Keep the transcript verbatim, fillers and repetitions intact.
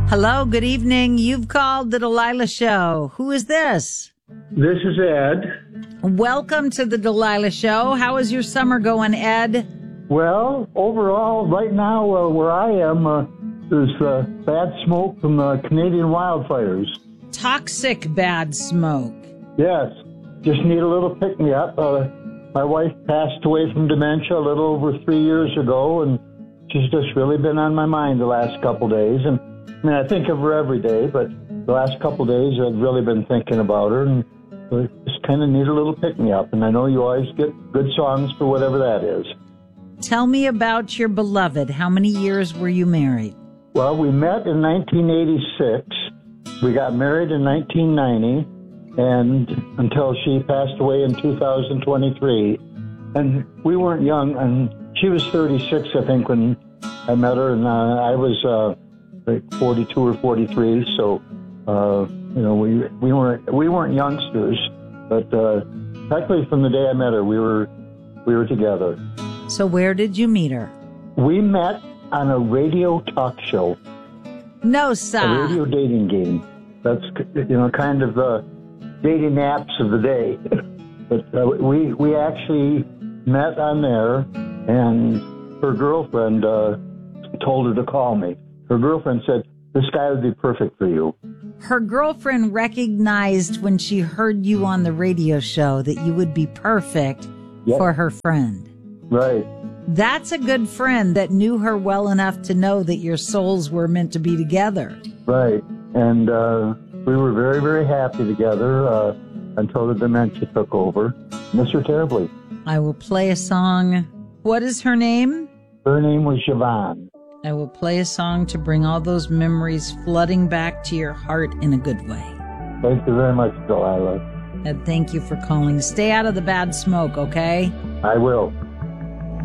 Hello, good evening. You've called the Delilah Show. Who is this? This is Ed. Welcome to the Delilah Show. How is your summer going, Ed? Well, overall, right now, uh, where I am, uh, there's uh, bad smoke from the Canadian wildfires. Toxic bad smoke. Yes, just need a little pick-me-up. Uh, my wife passed away from dementia a little over three years ago, and she's just really been on my mind the last couple days. And I mean, I think of her every day, but the last couple days I've really been thinking about her, and I just kind of need a little pick-me-up. And I know you always get good songs for whatever that is. Tell me about your beloved. How many years were you married? Well, we met in nineteen eighty-six. We got married in nineteen ninety, and until she passed away in two thousand twenty-three. And we weren't young, and she was thirty-six, I think, when I met her, and uh, I was uh, like forty-two or forty-three. So, uh, you know, we we weren't we weren't youngsters, but uh, practically from the day I met her, we were we were together. So, where did you meet her? We met on a radio talk show. No, sir. A radio dating game. That's, you know, kind of the dating apps of the day. But uh, we we actually met on there, and her girlfriend uh, told her to call me. Her girlfriend said, this guy would be perfect for you. Her girlfriend recognized when she heard you on the radio show that you would be perfect yep. for her friend. Right. That's a good friend that knew her well enough to know that your souls were meant to be together. Right. And uh, we were very, very happy together uh, until the dementia took over. Miss her terribly. I will play a song. What is her name? Her name was Siobhan. I will play a song to bring all those memories flooding back to your heart in a good way. Thank you very much, Delilah. And thank you for calling. Stay out of the bad smoke, okay? I will.